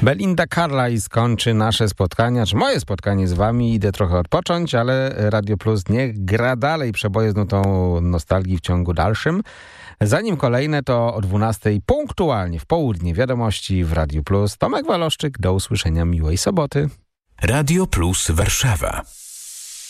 Belinda Carlisle skończy nasze spotkania, czy moje spotkanie z wami. Idę trochę odpocząć, ale Radio Plus niech gra dalej przeboje z nutą nostalgii w ciągu dalszym. Zanim kolejne, to o 12:00 punktualnie w południe wiadomości w Radio Plus. Tomek Waloszczyk, do usłyszenia, miłej soboty. Radio Plus Warszawa.